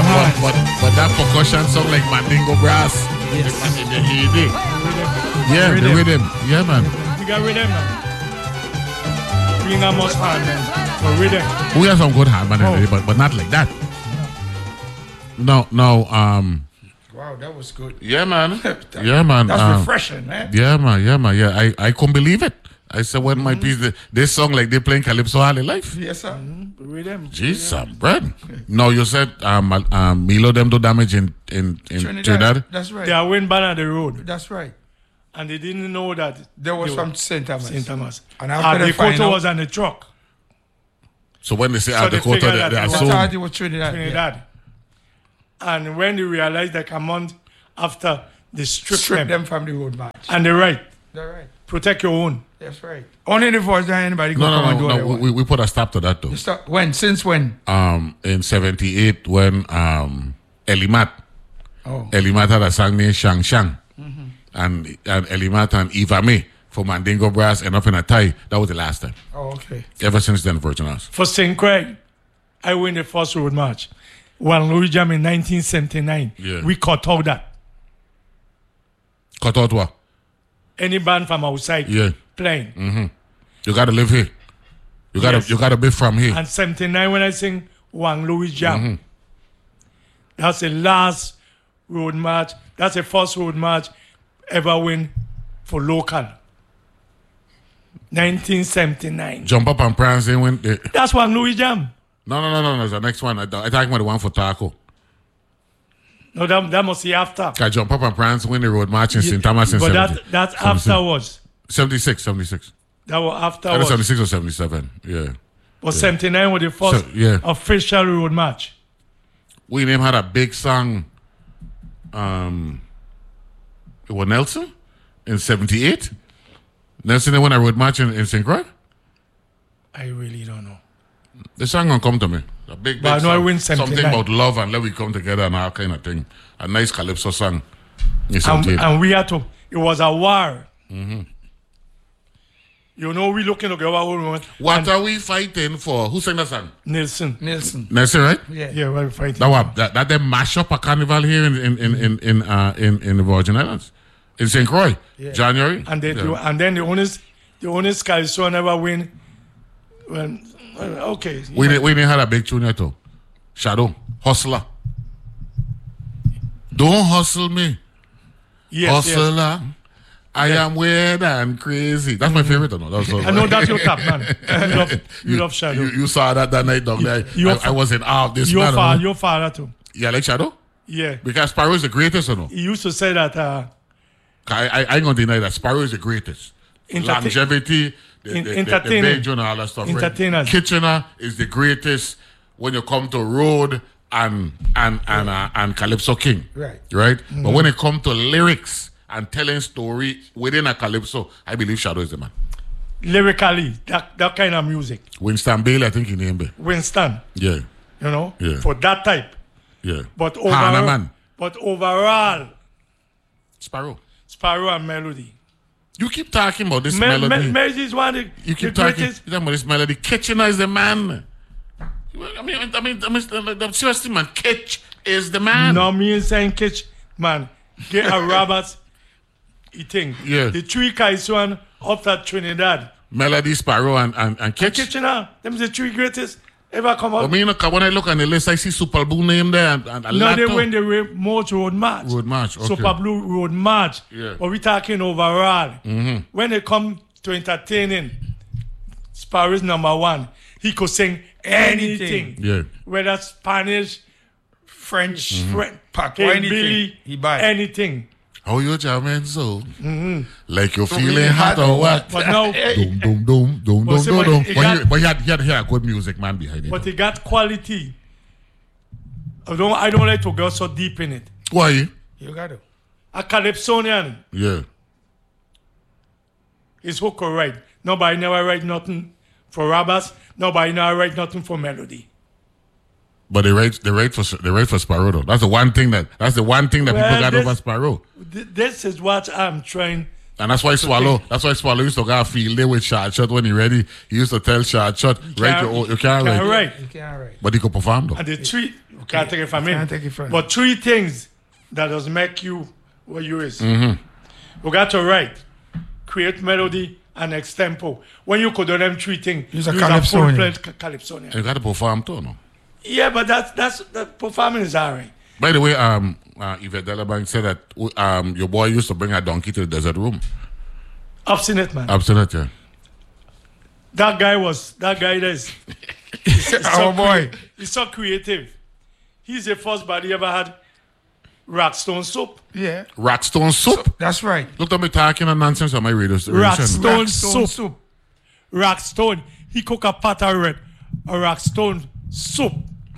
But that percussion sound like Mandingo brass. Yes. In the heyday. Yeah, the rhythm. Yeah, man. We got rhythm, man. Being a must hand, man. For rhythm. We have some good hand, man, but not like that. No. Wow, that was good. Yeah, man. Yeah, man. That's refreshing, man. Yeah, man. Yeah. I couldn't believe it. I said, when my piece, this song like they playing Calypso all their life. Yes, sir. Rhythm. Jesus, bread. No, you said Milo them do damage in Trinidad. That's right. They are win ban on the road. That's right. And they didn't know that They was from St. Thomas. St. Thomas. And after they the find photo out, was on the truck. So when they say So they Dakota, figured they that are it was sold. thought it was Trinidad. Trinidad. And when they realized like a month after, they stripped Strip them. them from the road march. And they're right. They're right. Protect your own. That's right. Only the voice that anybody go come and do No. We put a stop to that though. When? Since when? In '78 when Elimat had a song named Shang Shang, and Elimat and Eva May for Mandingo Brass and Up in a Tie. That was the last time. Oh, okay. Ever since then, Virgin House. For St. Craig, I win the first road march. When Louis Jam in 1979, we cut out that. Cut out what? Any band from outside playing. You gotta live here. You gotta be from here. And 79 when I sing Wang Louis Jam. That's the last road march. That's the first road march ever win for local. 1979. Jump up and prance in when That's Wang Louis Jam. No. It's the next one. I talking about the one for Taco. No, that must be after. I jump up and prance win the road march in St. Thomas in But 70. that's afterwards. 76. That was Either afterwards. 76 or 77. Yeah. But 79 was the first official road march. We name had a big song. It was Nelson in 78. Nelson they won a road march in St. Croix. I really don't know. The song gonna come to me. A big But I know I song. win 79. Something about love and let we come together and all kind of thing. A nice calypso song. In 78. And we had to. It was a war. You know, we looking together. What are we fighting for? Who sang that song? Nelson, right? Yeah, we're fighting. That they mash up a carnival here in the Virgin Islands, in St. Croix, January. And then the honest Calypso never win. Okay. We didn't have a big tune yet too. Shadow, Hustler. Don't hustle me. Yes, Hustler. yes. I am weird and crazy. That's my favorite. I know that's your top, man. You love Shadow. You saw that night, dog. I was in awe of this man. Your father too. Yeah, like Shadow? Yeah. Because Sparrow is the greatest, or no? He used to say that. I ain't gonna deny that Sparrow is the greatest. Longevity, the big and all that stuff. Right? Kitchener is the greatest when you come to road and Calypso King. Right. Mm-hmm. But when it comes to lyrics and telling story within a Calypso, I believe Shadow is the man. Lyrically, that kind of music. Winston Bailey, I think he named it. Winston. Yeah. You know? Yeah. For that type. Yeah. But overall, Sparrow and Melody. You keep talking about this melody. Melody is one of you keep talking about this melody. Kitchener is the man. I mean, seriously, man, Kitch is the man. No, me ain't saying Kitch, man. Get a Roberts. Eating. Yeah. The three guys one up at Trinidad. Melody, Sparrow, and Kitch. And Kitchener. Them the three greatest ever come out. I mean, when I look on the list, I see Super Blue name there. And no, they win the Remote Road March. Okay. Super Blue Road March. Yeah. But we talking overall. Mm-hmm. When they come to entertaining, Sparrow is number one. He could sing anything. Yeah. Whether Spanish, French, Billy, he buy anything. Oh, you're jamming so. Like you're feeling hot or what? But now, Doom. But he had good music, man, behind it. But he got quality. I don't like to go so deep in it. Why? You got to. A Calypsonian. Yeah. Is who could write. Nobody never write nothing for Roberts. Nobody never write nothing for Melody. But they write for Sparrow though. That's the one thing that people got over Sparrow. This is what I'm trying. And that's why Swallow used to go field day with Shot Shot when he ready. He used to tell Shot Shot, you can't write. You can't write. But he could perform though. And the three Can't take it from him. But 3 things that does make you what you is. We got to write, create melody, and extempo. When you could do them 3 things, you're a full-fledged calypsonian. You got to perform too, no? Yeah, but that's the performing is all right. By the way, Yvette Delabang said that your boy used to bring a donkey to the desert room. Obstinate, man. Obstinate, yeah. That guy is our boy. He's so creative. He's the first body ever had Rockstone soup. Yeah. Rockstone soup? That's right. Look at me talking and nonsense on my radio station. Rockstone soup. Rockstone. He cook a pot of red. A Rockstone soup.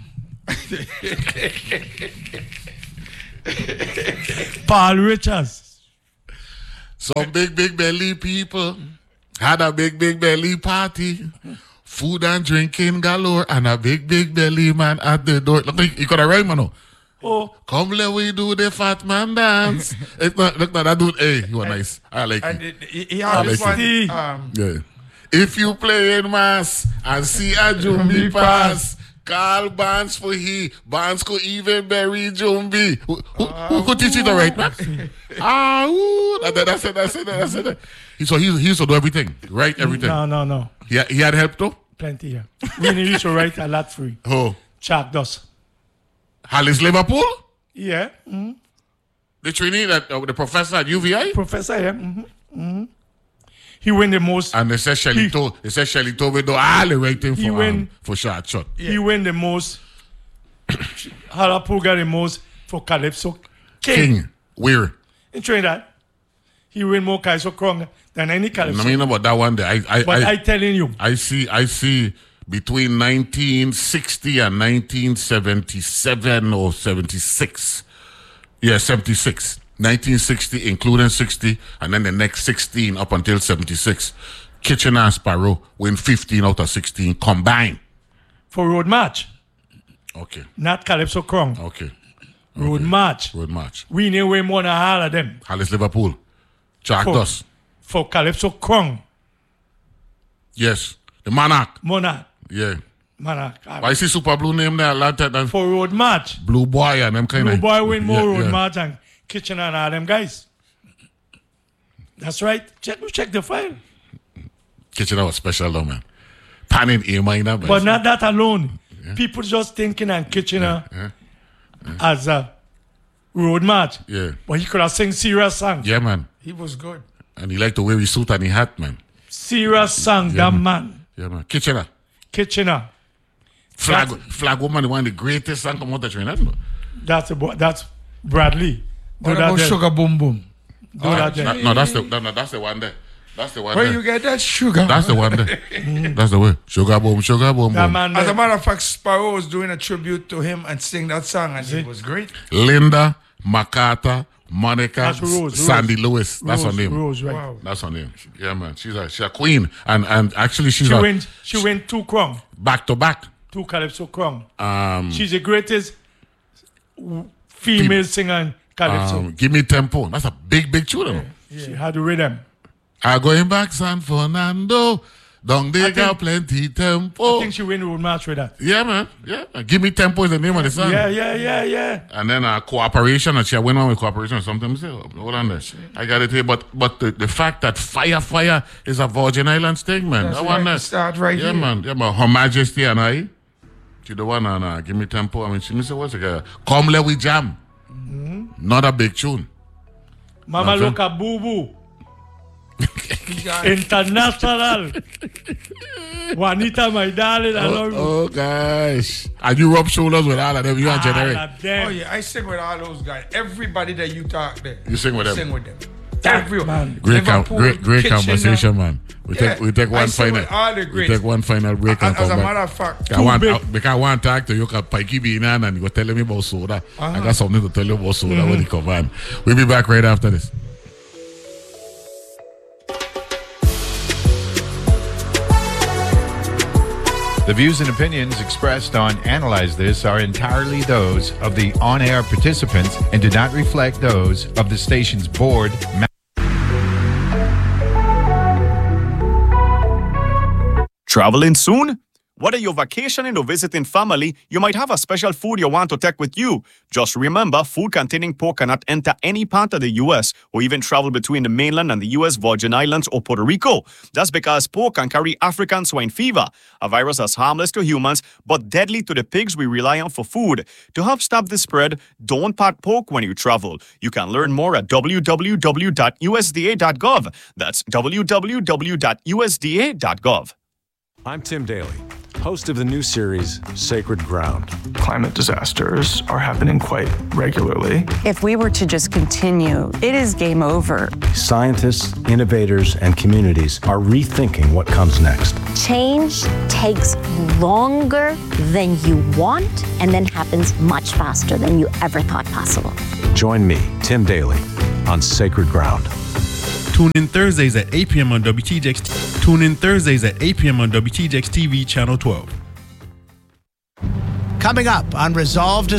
Paul Richards. Some big belly people had a big belly party. Food and drinking galore and a big belly man at the door. Look, you got a rhyme, man. Oh. Come let we do the fat man dance. It's not, look, that dude, hey, you are nice. I like it. He had this one. Yeah. If you play in mass and see a Jumbi pass, call Barnes for he. Barnes could even bury Jumbi. Who teach you the right, man? That's it. So he used to do everything, write everything. No. He had help too? Plenty, yeah. We used to write a lot free. Oh. Chuck does. Hollis Liverpool? Yeah. Mm-hmm. The trainee, the professor at UVI? Professor, yeah. Mm-hmm. Mm-hmm. He win the most. And they said Shelly Tove do all the right thing for shot. Yeah. He win the most. Halapu got the most for Calypso King. Where? In Trinidad. He win more Calypso Krong than any Calypso. I mean about that one day. I telling you. I see between 1960 and 1977 or 76. Yeah, 76. 1960, including 60, and then the next 16 up until 76. Kitchener and Sparrow win 15 out of 16 combined. For road match. Okay. Not Calypso Krong. Okay. Road match. We need way more than all of them. Hollis Liverpool. Jack Dust. For Calypso Krong. Yes. The Monarch. Yeah. Monarch. Why is he Super Blue name there a lot than for road match? Blue Boy and them kind of. Blue Boy win more road match than Kitchener and all them guys. That's right. Check the file. Kitchener was special though, man. Panning A minor. But not that alone. Yeah. People just thinking and Kitchener as a road match. Yeah. But he could have sing serious songs. Yeah, man. He was good. And he liked to wear his suit and his hat, man. Serious song, that man. Yeah, man. Kitchener. Flag Woman, one of the greatest songs come out of Trinidad. That's Bradley. What about Sugar Boom Boom? That's the one there. That's the one where you get that sugar? That's the one there. That's the way. Sugar Boom. As a matter of fact, Sparrow was doing a tribute to him and sing that song, and it was great. Linda MacArthur, Monica, Sandy Lewis. That's her name. Rose, right. Wow. That's her name. Yeah, man. She's a queen. And actually she went 2 Krong. Back to back. 2 Calypso Krong. She's the greatest female singer in Calypso. Give Me Tempo. That's a big tune. Yeah. She had the rhythm. I'm going back San Fernando. Don't they got plenty tempo? I think she win the road match with that. Yeah, man. Yeah. Give Me Tempo is the name of the song. Yeah. And then Cooperation, and she went on with Cooperation or something. Hold on there. I got it here. But the fact that Fire is a Virgin Islands thing, man. That's right. Start right here. Man. Yeah, man. Her Majesty and I. She the one and Give Me Tempo. I mean, she said, what's it? Come Let We Jam. Mm-hmm. Not a big tune. Mama Loca Boo Boo. International. Juanita, my darling, I love you. Oh, gosh. And you rub shoulders with all of them. You are generic. Oh, yeah. I sing with all those guys. Everybody that you talk there. You sing with them? Sing with them. Everyone. Great conversation, man. We take one final. We take one final break and as a matter of fact, because I want to talk to you because Pikey Beanan and you're telling me about soda. I got something to tell you about soda when you come on. We'll be back right after this. The views and opinions expressed on Analyze This are entirely those of the on-air participants and do not reflect those of the station's board. Traveling soon? Whether you're vacationing or visiting family, you might have a special food you want to take with you. Just remember, food containing pork cannot enter any part of the U.S. or even travel between the mainland and the U.S. Virgin Islands or Puerto Rico. That's because pork can carry African swine fever, a virus that's harmless to humans but deadly to the pigs we rely on for food. To help stop the spread, don't pack pork when you travel. You can learn more at www.usda.gov. That's www.usda.gov. I'm Tim Daly, host of the new series, Sacred Ground. Climate disasters are happening quite regularly. If we were to just continue, it is game over. Scientists, innovators, and communities are rethinking what comes next. Change takes longer than you want and then happens much faster than you ever thought possible. Join me, Tim Daly, on Sacred Ground. Tune in Thursdays at 8 p.m. on WTJX. Tune in Thursdays at 8 p.m. on WTJX TV, Channel 12. Coming up on Resolve to